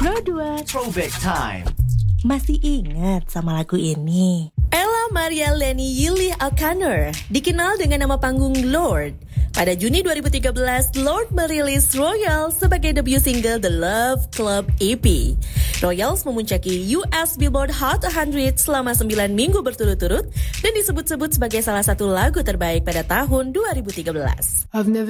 Pro 2 Throwback Time. Masih ingat sama lagu ini? Ella Maria Leni Yili Alkaner, dikenal dengan nama panggung Lorde. Pada Juni 2013, Lorde merilis Royals sebagai debut single The Love Club EP. Royals memuncaki US Billboard Hot 100 selama 9 minggu berturut-turut dan disebut-sebut sebagai salah satu lagu terbaik pada tahun 2013. I've never